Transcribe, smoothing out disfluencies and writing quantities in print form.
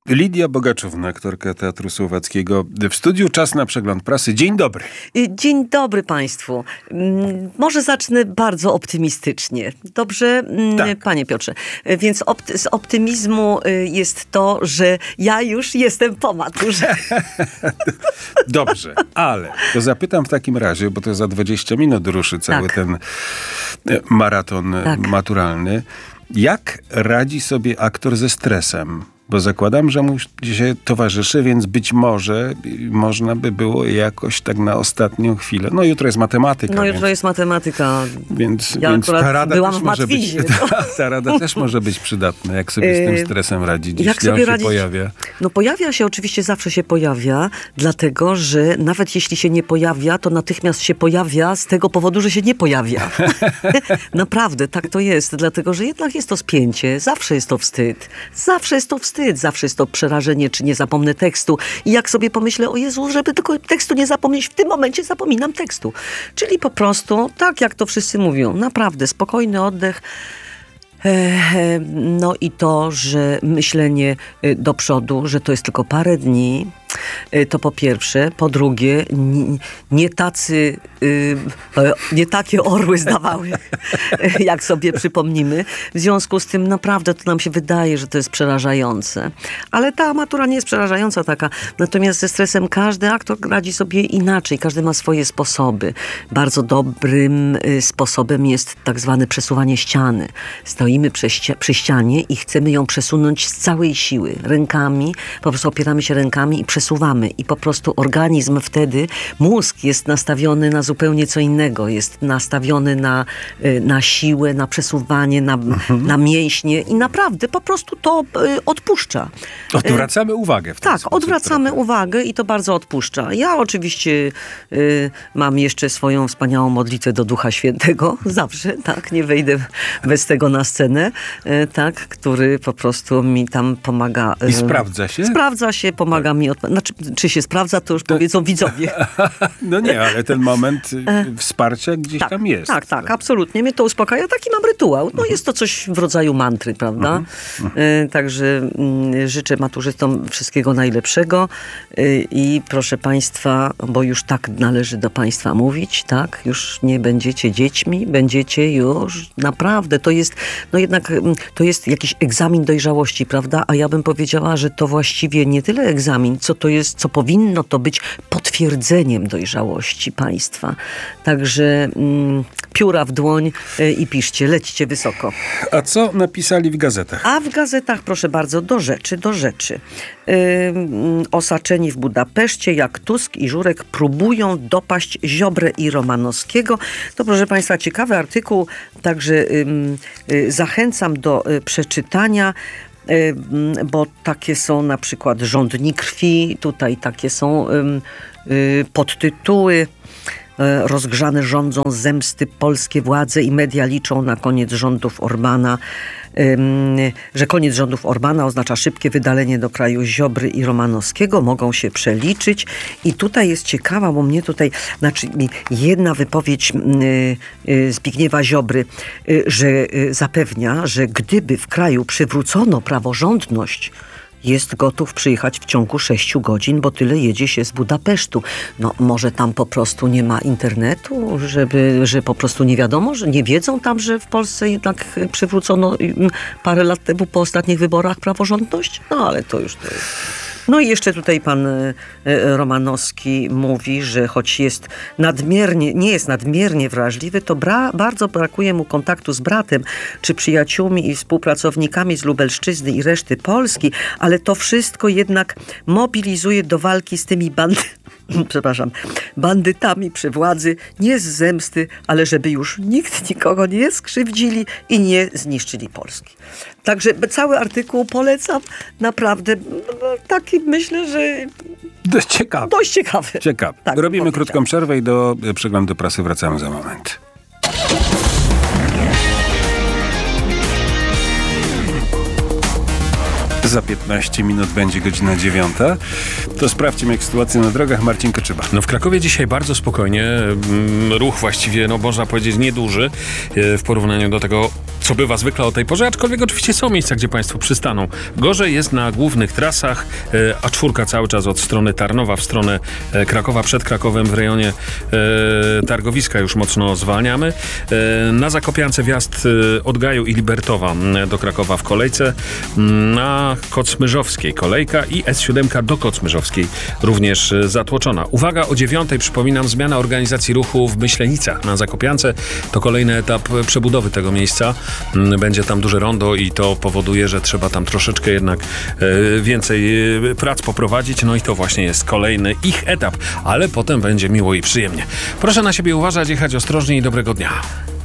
Lidia Bogaczówna, aktorka Teatru Słowackiego. W studiu czas na przegląd prasy. Dzień dobry. Dzień dobry Państwu. Może zacznę bardzo optymistycznie. Dobrze, tak. Panie Piotrze. Więc z optymizmu jest to, że ja już jestem po maturze. Dobrze, ale to zapytam w takim razie, bo to za 20 minut ruszy cały ten maraton maturalny. Jak radzi sobie aktor ze stresem? Bo zakładam, że mu dzisiaj towarzyszy, więc być może można by było jakoś tak na ostatnią chwilę. No jutro jest matematyka. Więc ta rada byłam też w może być, matwizie. ta rada też może być przydatna, jak sobie z tym stresem radzić, jeśli on się pojawia. No pojawia się, oczywiście zawsze się pojawia, dlatego, że nawet jeśli się nie pojawia, to natychmiast się pojawia z tego powodu, że się nie pojawia. Naprawdę, tak to jest, dlatego, że jednak jest to spięcie, zawsze jest to wstyd, zawsze jest to przerażenie, czy nie zapomnę tekstu. I jak sobie pomyślę, o Jezu, żeby tylko tekstu nie zapomnieć, w tym momencie zapominam tekstu. Czyli po prostu, tak jak to wszyscy mówią, naprawdę spokojny oddech. No i to, że myślenie do przodu, że to jest tylko parę dni, to po pierwsze. Po drugie, nie takie orły zdawały, jak sobie przypomnimy. W związku z tym naprawdę to nam się wydaje, że to jest przerażające. Ale ta matura nie jest przerażająca taka. Natomiast ze stresem każdy aktor radzi sobie inaczej. Każdy ma swoje sposoby. Bardzo dobrym sposobem jest tak zwane przesuwanie ściany. Stoimy przy ścianie i chcemy ją przesunąć z całej siły. Rękami, po prostu opieramy się rękami i przesuwamy. I po prostu organizm wtedy, mózg jest nastawiony na zupełnie co innego. Jest nastawiony na siłę, na przesuwanie, na mięśnie i naprawdę po prostu to odpuszcza. Odwracamy uwagę w ten sposób. Tak, odwracamy uwagę i to bardzo odpuszcza. Ja oczywiście mam jeszcze swoją wspaniałą modlitwę do Ducha Świętego. Zawsze, tak, nie wejdę bez tego na scenę, tak, który po prostu mi tam pomaga. I sprawdza się? Sprawdza się, pomaga mi. Znaczy, czy się sprawdza, to już powiedzą widzowie. No nie, ale ten moment wsparcia gdzieś tam jest. Tak, absolutnie. Mnie to uspokaja. Taki mam rytuał. No jest to coś w rodzaju mantry, prawda? Także życzę maturzystom wszystkiego najlepszego i proszę Państwa, bo już tak należy do Państwa mówić, tak? Już nie będziecie dziećmi, będziecie już naprawdę. To jest, no jednak to jest jakiś egzamin dojrzałości, prawda? A ja bym powiedziała, że to właściwie nie tyle egzamin, co to jest, co powinno to być potwierdzeniem dojrzałości państwa. Także pióra w dłoń i piszcie, lećcie wysoko. A co napisali w gazetach? A w gazetach, proszę bardzo, do rzeczy. Osaczeni w Budapeszcie, jak Tusk i Żurek próbują dopaść Ziobrę i Romanowskiego. To, proszę Państwa, ciekawy artykuł, także zachęcam do przeczytania, bo takie są na przykład Rządni krwi, tutaj takie są podtytuły. Rozgrzane rządzą zemsty polskie władze i media liczą na koniec rządów Orbana, że koniec rządów Orbana oznacza szybkie wydalenie do kraju Ziobry i Romanowskiego. Mogą się przeliczyć. I tutaj jest ciekawa, bo mnie tutaj, jedna wypowiedź Zbigniewa Ziobry, że zapewnia, że gdyby w kraju przywrócono praworządność, jest gotów przyjechać w ciągu 6 godzin, bo tyle jedzie się z Budapesztu. No może tam po prostu nie ma internetu, że po prostu nie wiadomo, że nie wiedzą tam, że w Polsce jednak przywrócono parę lat temu po ostatnich wyborach praworządność? No ale to już to jest. No i jeszcze tutaj pan Romanowski mówi, że choć nie jest nadmiernie wrażliwy, to bardzo brakuje mu kontaktu z bratem, czy przyjaciółmi i współpracownikami z Lubelszczyzny i reszty Polski, ale to wszystko jednak mobilizuje do walki z tymi bandytami przy władzy, nie z zemsty, ale żeby już nikt nikogo nie skrzywdzili i nie zniszczyli Polski. Także cały artykuł polecam, naprawdę taki, myślę, że dość ciekawy. Tak, robimy krótką przerwę i do przeglądu prasy wracamy za moment. Za 15 minut będzie godzina 9. To sprawdźmy, jak sytuacja na drogach. Marcin Koczyba. No w Krakowie dzisiaj bardzo spokojnie. Ruch właściwie, można powiedzieć, nieduży w porównaniu do tego, co bywa zwykle o tej porze, aczkolwiek oczywiście są miejsca, gdzie państwo przystaną. Gorzej jest na głównych trasach, A4 cały czas od strony Tarnowa w stronę Krakowa, przed Krakowem w rejonie targowiska już mocno zwalniamy. Na Zakopiance wjazd od Gaju i Libertowa do Krakowa w kolejce. Na Kocmyrzowskiej kolejka i S7 do Kocmyrzowskiej również zatłoczona. Uwaga, o 9:00, przypominam, zmiana organizacji ruchu w Myślenicach na Zakopiance. To kolejny etap przebudowy tego miejsca. Będzie tam duże rondo i to powoduje, że trzeba tam troszeczkę jednak więcej prac poprowadzić. No i to właśnie jest kolejny ich etap, ale potem będzie miło i przyjemnie. Proszę na siebie uważać, jechać ostrożnie i dobrego dnia.